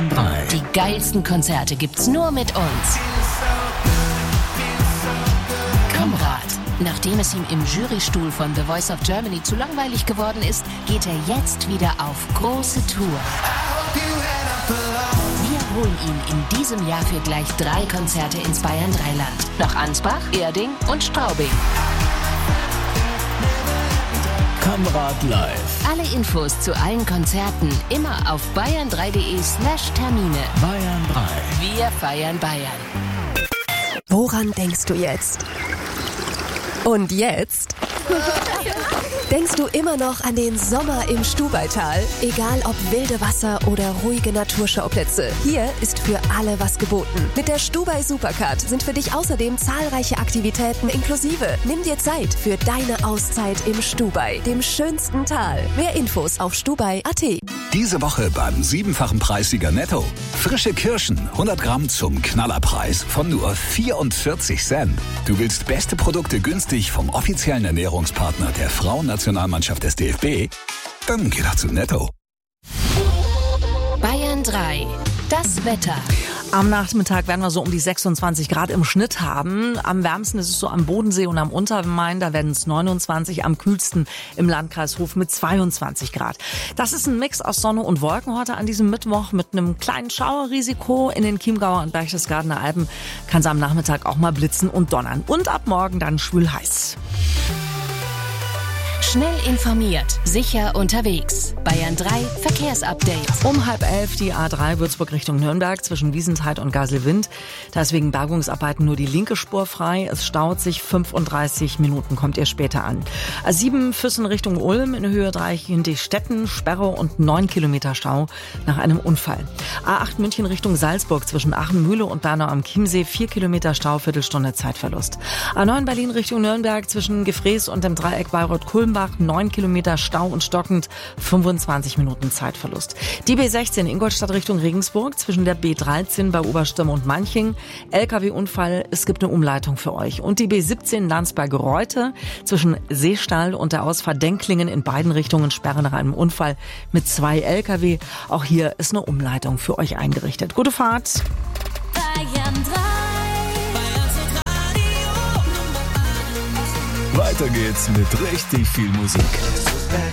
Bayern 3. Die geilsten Konzerte gibt's nur mit uns. Konrad. Nachdem es ihm im Jurystuhl von The Voice of Germany zu langweilig geworden ist, geht er jetzt wieder auf große Tour. Wir holen ihn in diesem Jahr für gleich 3 Konzerte ins Bayern 3-Land. Nach Ansbach, Erding und Straubing. Konrad live. Alle Infos zu allen Konzerten immer auf bayern3.de/Termine. Bayern 3. Wir feiern Bayern. Woran denkst du jetzt? Und jetzt? Denkst du immer noch an den Sommer im Stubaital? Egal ob wilde Wasser oder ruhige Naturschauplätze, hier ist für alle was geboten. Mit der Stubai Supercard sind für dich außerdem zahlreiche Aktivitäten inklusive. Nimm dir Zeit für deine Auszeit im Stubai, dem schönsten Tal. Mehr Infos auf stubai.at. Diese Woche beim 7-fachen Preissieger Netto. Frische Kirschen, 100 Gramm zum Knallerpreis von nur 44 Cent. Du willst beste Produkte günstig vom offiziellen Ernährungspartner der Frauennationalmannschaft des DFB? Dann geh doch zu Netto. Bayern 3. Das Wetter. Am Nachmittag werden wir so um die 26 Grad im Schnitt haben. Am wärmsten ist es so am Bodensee und am Untermain. Da werden es 29, am kühlsten im Landkreis Hof mit 22 Grad. Das ist ein Mix aus Sonne und Wolken heute an diesem Mittwoch mit einem kleinen Schauerrisiko. In den Chiemgauer und Berchtesgadener Alpen kann es am Nachmittag auch mal blitzen und donnern. Und ab morgen dann schwül heiß. Schnell informiert, sicher unterwegs. Bayern 3 Verkehrsupdate. Um 10:30 die A3 Würzburg Richtung Nürnberg zwischen Wiesenthal und Geiselwind. Da ist wegen Bergungsarbeiten nur die linke Spur frei. Es staut sich 35 Minuten, kommt ihr später an. A7 Füssen Richtung Ulm in Höhe 3 Hindichstetten, Sperre und 9 Kilometer Stau nach einem Unfall. A8 München Richtung Salzburg zwischen Aachenmühle und Bernau am Chiemsee 4 Kilometer Stau, Viertelstunde Zeitverlust. A9 Berlin Richtung Nürnberg zwischen Gefrees und dem Dreieck Bayreuth-Kulmbach 9 Kilometer Stau und stockend, 25 Minuten Zeitverlust. Die B16 Ingolstadt Richtung Regensburg zwischen der B13 bei Oberstimme und Manching. LKW-Unfall, es gibt eine Umleitung für euch. Und die B17 Landsberg-Reute zwischen Seestall und der Ausfahrt Denklingen in beiden Richtungen Sperre nach einem Unfall mit 2 LKW. Auch hier ist eine Umleitung für euch eingerichtet. Gute Fahrt. Bayern 3. Weiter geht's mit richtig viel Musik.